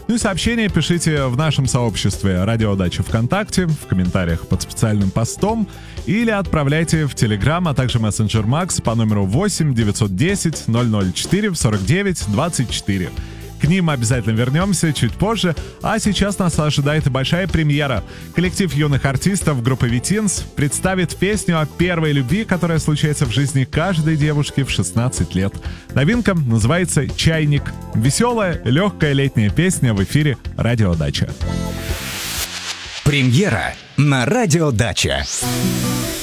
Ну и сообщения пишите в нашем сообществе «Радио Дача» ВКонтакте, в комментариях под специальным постом, или отправляйте в Telegram, а также мессенджер Макс по номеру 8 910 004 49 24. К ним обязательно вернемся чуть позже, а сейчас нас ожидает и большая премьера. Коллектив юных артистов группы Витинс представит песню о первой любви, которая случается в жизни каждой девушки в 16 лет. Новинка называется «Чайник». Веселая, легкая летняя песня в эфире «Радио Дача». Премьера на «Радио Дача».